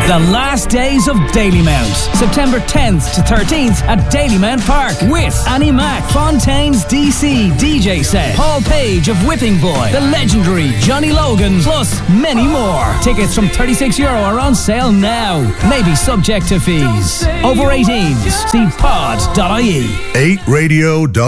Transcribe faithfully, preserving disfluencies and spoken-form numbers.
The last days of Dalymount. September tenth to thirteenth at Dalymount Park with Annie Mac, Fontaine's D C D J set, Paul Page of Whipping Boy, the legendary Johnny Logan, plus many more. Tickets from thirty-six euro are on sale now. Maybe subject to fees. Over eighteens. See pod dot I E. eight radio dot